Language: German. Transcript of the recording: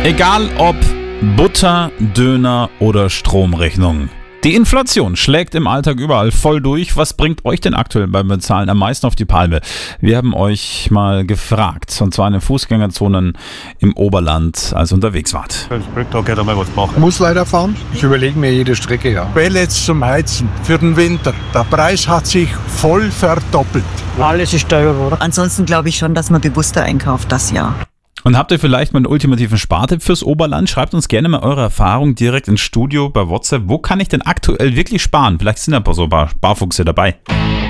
Egal ob Butter, Döner oder Stromrechnung. Die Inflation schlägt im Alltag überall voll durch. Was bringt euch denn aktuell beim Bezahlen am meisten auf die Palme? Wir haben euch mal gefragt, und zwar in den Fußgängerzonen im Oberland, als ihr unterwegs wart. Da geht einmal was machen. Muss leider fahren. Ich überlege mir jede Strecke, ja. Pellets zum Heizen für den Winter. Der Preis hat sich voll verdoppelt. Alles ist teuer, oder? Ansonsten glaube ich schon, dass man bewusster einkauft das Jahr. Und habt ihr vielleicht mal einen ultimativen Spartipp fürs Oberland? Schreibt uns gerne mal eure Erfahrung direkt ins Studio bei WhatsApp. Wo kann ich denn aktuell wirklich sparen? Vielleicht sind ja ein paar so Barfuchse dabei.